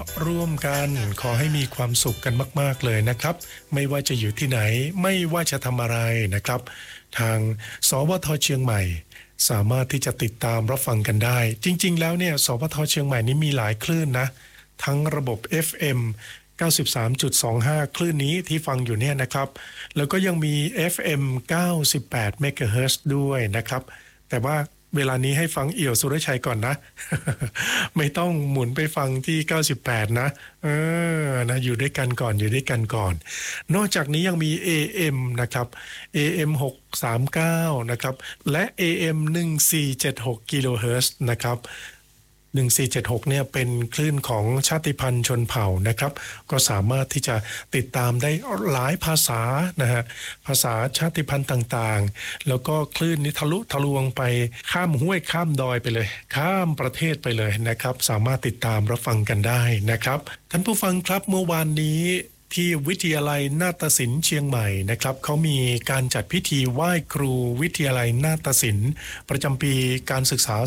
ะห์ร่วมกันขอให้มีความสุขกันมากๆเลยนะครับไม่ว่าจะอยู่ที่ไหนไม่ว่าจะทำอะไรนะครับทางสวทเชียงใหม่สามารถที่จะติดตามรับฟังกันได้จริงๆแล้วเนี่ยสวทเชียงใหม่นี้มีหลายคลื่นนะทั้งระบบ FM 93.25 คลื่นนี้ที่ฟังอยู่เนี่ยนะครับแล้วก็ยังมี FM 98 เมกะเฮิรตซ์ด้วยนะครับแต่ว่าเวลานี้ให้ฟังเอี่ยวสุรชัยก่อนนะ ไม่ต้องหมุนไปฟังที่98นะนะอยู่ด้วยกันก่อนนอกจากนี้ยังมี AM นะครับ AM 639นะครับและ AM 1476กิโลเฮิรตซ์นะครับ1476เนี่ยเป็นคลื่นของชาติพันธุ์ชนเผ่านะครับก็สามารถที่จะติดตามได้หลายภาษานะฮะภาษาชาติพันธุ์ต่างๆแล้วก็คลื่นนี้ทะลุทะลวงไปข้ามห้วยข้ามดอยไปเลยข้ามประเทศไปเลยนะครับสามารถติดตามรับฟังกันได้นะครับท่านผู้ฟังครับเมื่อวานนี้ที่วิทยาลัยนาฏศิลป์เชียงใหม่นะครับเขามีการจัดพิธีไหว้ครูวิทยาลัยนาฏศิลป์ประจำปีการศึกษา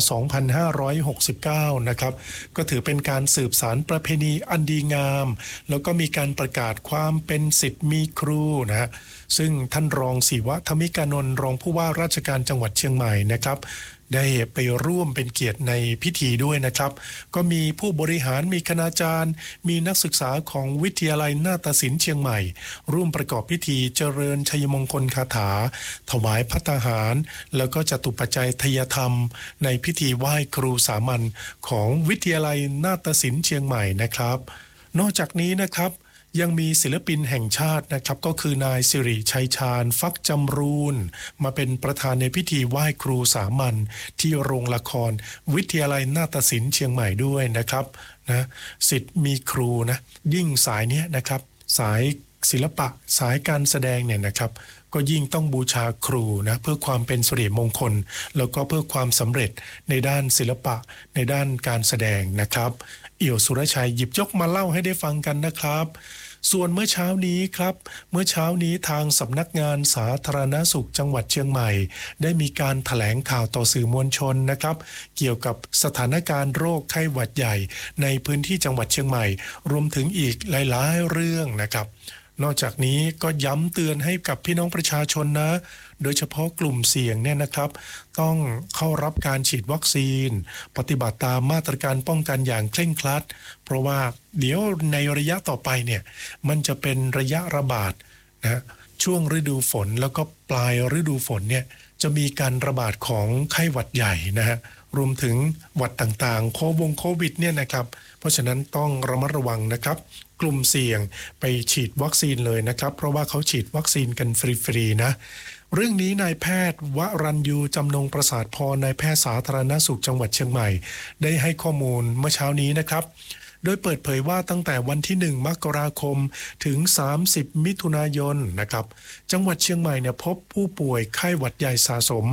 2569 นะครับก็ถือเป็นการสืบสานประเพณีอันดีงามแล้วก็มีการประกาศความเป็นศิษย์มีครูนะฮะซึ่งท่านรองศิวะธมิกานนท์รองผู้ว่าราชการจังหวัดเชียงใหม่นะครับได้ไปร่วมเป็นเกียรติในพิธีด้วยนะครับก็มีผู้บริหารมีคณาจารย์มีนักศึกษาของวิทยาลัยนาฏศิลป์เชียงใหม่ร่วมประกอบพิธีเจริญชัยมงคลคาถาถวายภัตตาหารแล้วก็จตุปัจจัยทยธรรมในพิธีไหว้ครูสามัญของวิทยาลัยนาฏศิลป์เชียงใหม่นะครับนอกจากนี้นะครับยังมีศิลปินแห่งชาตินะครับก็คือนายสิริชัยชาญฟักจำรูนมาเป็นประธานในพิธีไหว้ครูสามัญที่โรงละครวิทยาลัยนาฏศิลป์เชียงใหม่ด้วยนะครับนะศิษย์มีครูนะยิ่งสายเนี้ยนะครับสายศิลปะสายการแสดงเนี่ยนะครับก็ยิ่งต้องบูชาครูนะเพื่อความเป็นสิริมงคลแล้วก็เพื่อความสำเร็จในด้านศิลปะในด้านการแสดงนะครับเอี่ยวสุรชัยหยิบยกมาเล่าให้ได้ฟังกันนะครับส่วนเมื่อเช้านี้ครับเมื่อเช้านี้ทางสำนักงานสาธารณสุขจังหวัดเชียงใหม่ได้มีการแถลงข่าวต่อสื่อมวลชนนะครับเกี่ยวกับสถานการณ์โรคไข้หวัดใหญ่ในพื้นที่จังหวัดเชียงใหม่รวมถึงอีกหลายๆเรื่องนะครับนอกจากนี้ก็ย้ำเตือนให้กับพี่น้องประชาชนนะโดยเฉพาะกลุ่มเสี่ยงเนี่ยนะครับต้องเข้ารับการฉีดวัคซีนปฏิบัติตามมาตรการป้องกันอย่างเคร่งครัดเพราะว่าเดี๋ยวในระยะต่อไปเนี่ยมันจะเป็นระยะระบาดนะช่วงฤดูฝนแล้วก็ปลายฤดูฝนเนี่ยจะมีการระบาดของไข้หวัดใหญ่นะฮะรวมถึงหวัดต่างๆโควิดเนี่ยนะครับเพราะฉะนั้นต้องระมัดระวังนะครับกลุ่มเสี่ยงไปฉีดวัคซีนเลยนะครับเพราะว่าเขาฉีดวัคซีนกันฟรีๆนะเรื่องนี้นายแพทย์วรัญยูจำนงประสาทพรนายแพทย์สาธารณสุขจังหวัดเชียงใหม่ได้ให้ข้อมูลเมื่อเช้านี้นะครับโดยเปิดเผยว่าตั้งแต่วันที่1 มกราคมถึง30 มิถุนายนนะครับจังหวัดเชียงใหม่เนี่ยพบผู้ป่วยไข้หวัดใหญ่สะสม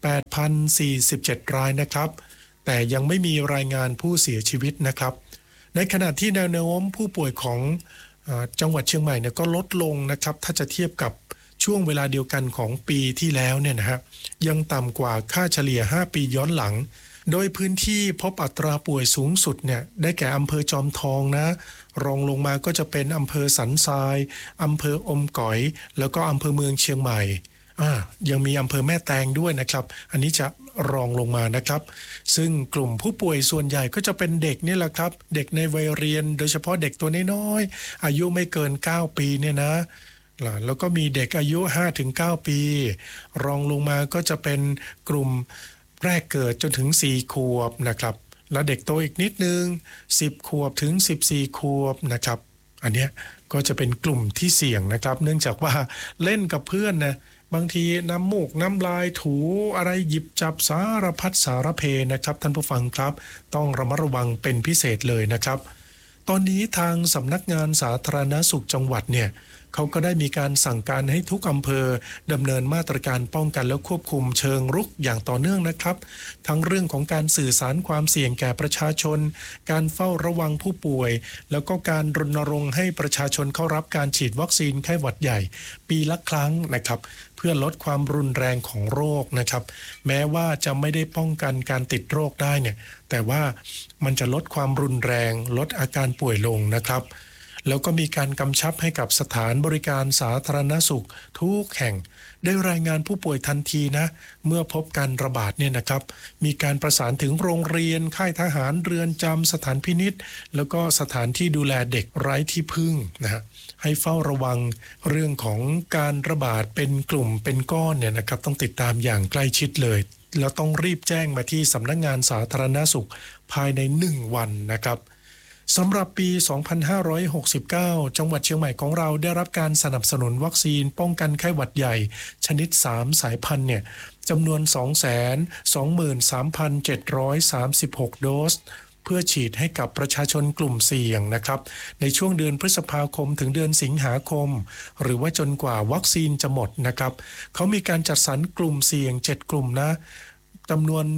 8,047 รายนะครับแต่ยังไม่มีรายงานผู้เสียชีวิตนะครับในขณะที่แนวโน้มผู้ป่วยของจังหวัดเชียงใหม่เนี่ยก็ลดลงนะครับถ้าจะเทียบกับช่วงเวลาเดียวกันของปีที่แล้วเนี่ยนะฮะยังต่ำกว่าค่าเฉลี่ย5 ปีย้อนหลังโดยพื้นที่พบอัตราป่วยสูงสุดเนี่ยได้แก่อำเภอจอมทองนะรองลงมาก็จะเป็นอำเภอสันทรายอำเภออมก๋อยแล้วก็อำเภอเมืองเชียงใหม่ยังมีอำเภอแม่แตงด้วยนะครับอันนี้จะรองลงมานะครับซึ่งกลุ่มผู้ป่วยส่วนใหญ่ก็จะเป็นเด็กนี่แหละครับเด็กในวัยเรียนโดยเฉพาะเด็กตัวน้อยๆอายุไม่เกิน9 ปีเนี่ยนะแล้วก็มีเด็กอายุ 5-9 ปีรองลงมาก็จะเป็นกลุ่มแรกเกิดจนถึง4 ขวบนะครับแล้วเด็กโตอีกนิดนึง10 ขวบถึง14 ขวบนะครับอันเนี้ยก็จะเป็นกลุ่มที่เสี่ยงนะครับเนื่องจากว่าเล่นกับเพื่อนนะบางทีน้ำมูกน้ำลายถูอะไรหยิบจับสารพัดสารเพนะครับท่านผู้ฟังครับต้องระมัดระวังเป็นพิเศษเลยนะครับตอนนี้ทางสำนักงานสาธารณสุขจังหวัดเนี่ยเขาก็ได้มีการสั่งการให้ทุกอำเภอดำเนินมาตรการป้องกันและควบคุมเชิงรุกอย่างต่อเนื่องนะครับทั้งเรื่องของการสื่อสารความเสี่ยงแก่ประชาชนการเฝ้าระวังผู้ป่วยแล้วก็การรณรงค์ให้ประชาชนเข้ารับการฉีดวัคซีนไข้หวัดใหญ่ปีละครั้งนะครับเพื่อลดความรุนแรงของโรคนะครับแม้ว่าจะไม่ได้ป้องกันการติดโรคได้เนี่ยแต่ว่ามันจะลดความรุนแรงลดอาการป่วยลงนะครับแล้วก็มีการกำชับให้กับสถานบริการสาธารณสุขทุกแห่งได้รายงานผู้ป่วยทันทีนะเมื่อพบการระบาดเนี่ยนะครับมีการประสานถึงโรงเรียนค่ายทหารเรือนจำสถานพินิจแล้วก็สถานที่ดูแลเด็กไร้ที่พึ่งนะฮะให้เฝ้าระวังเรื่องของการระบาดเป็นกลุ่มเป็นก้อนเนี่ยนะครับต้องติดตามอย่างใกล้ชิดเลยแล้วต้องรีบแจ้งมาที่สำนักงานสาธารณสุขภายใน1 วันนะครับสำหรับปี 2569 จังหวัดเชียงใหม่ของเราได้รับการสนับสนุนวัคซีนป้องกันไข้หวัดใหญ่ชนิด 3 สายพันธุ์เนี่ยจำนวน 223,736 โดสเพื่อฉีดให้กับประชาชนกลุ่มเสี่ยงนะครับในช่วงเดือนพฤษภาคมถึงเดือนสิงหาคมหรือว่าจนกว่าวัคซีนจะหมดนะครับเขามีการจัดสรรกลุ่มเสี่ยง7 กลุ่มนะจำนวน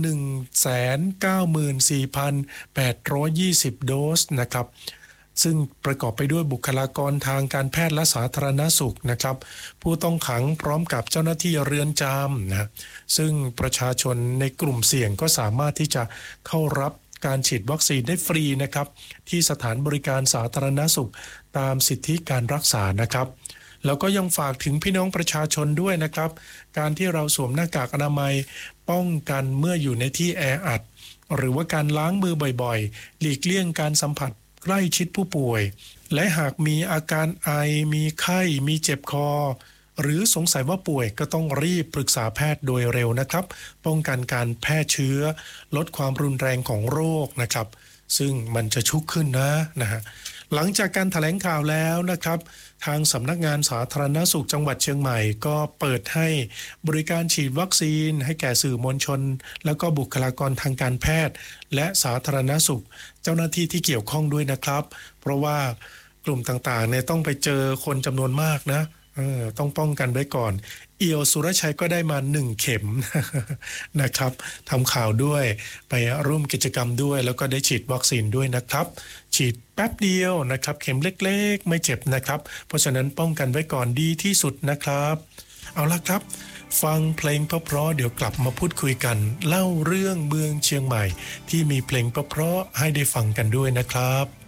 194,820 โดสนะครับซึ่งประกอบไปด้วยบุคลากรทางการแพทย์และสาธารณสุขนะครับผู้ต้องขังพร้อมกับเจ้าหน้าที่เรือนจำนะซึ่งประชาชนในกลุ่มเสี่ยงก็สามารถที่จะเข้ารับการฉีดวัคซีนได้ฟรีนะครับที่สถานบริการสาธารณสุขตามสิทธิการรักษานะครับแล้วก็ยังฝากถึงพี่น้องประชาชนด้วยนะครับการที่เราสวมหน้ากากอนามัยป้องกันเมื่ออยู่ในที่แออัดหรือว่าการล้างมือบ่อยๆหลีกเลี่ยงการสัมผัสใกล้ชิดผู้ป่วยและหากมีอาการไอมีไข้มีเจ็บคอหรือสงสัยว่าป่วยก็ต้องรีบปรึกษาแพทย์โดยเร็วนะครับป้องกันการแพร่เชื้อลดความรุนแรงของโรคนะครับซึ่งมันจะชุกขึ้นนะฮะหลังจากการแถลงข่าวแล้วนะครับทางสำนักงานสาธารณสุขจังหวัดเชียงใหม่ก็เปิดให้บริการฉีดวัคซีนให้แก่สื่อมวลชนแล้วก็บุคลากรทางการแพทย์และสาธารณสุขเจ้าหน้าที่ที่เกี่ยวข้องด้วยนะครับเพราะว่ากลุ่มต่างๆเนี่ยต้องไปเจอคนจำนวนมากนะต้องป้องกันไว้ก่อนเอี่ยวสุรชัยก็ได้มา1 เข็ม นะครับทำข่าวด้วยไปร่วมกิจกรรมด้วยแล้วก็ได้ฉีดวัคซีนด้วยนะครับฉีดแป๊บเดียวนะครับเข็มเล็กๆไม่เจ็บนะครับเพราะฉะนั้นป้องกันไว้ก่อนดีที่สุดนะครับเอาละครับฟังเพลงเพราะๆเดี๋ยวกลับมาพูดคุยกันเล่าเรื่องเมืองเชียงใหม่ที่มีเพลงเพราะๆให้ได้ฟังกันด้วยนะครับ